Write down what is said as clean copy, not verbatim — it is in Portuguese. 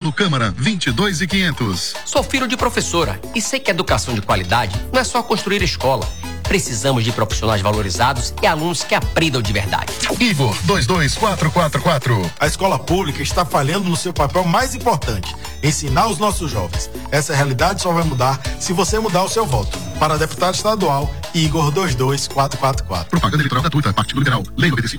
Avenida Câmara, 22.500. Sou filho de professora e sei que educação de qualidade não é só construir escola. Precisamos de profissionais valorizados e alunos que aprendam de verdade. Igor 22444. A escola pública está falhando no seu papel mais importante, ensinar os nossos jovens. Essa realidade só vai mudar se você mudar o seu voto. Para deputado estadual, Igor 22444. Propaganda eleitoral gratuita, Partido Liberal, Lei 95.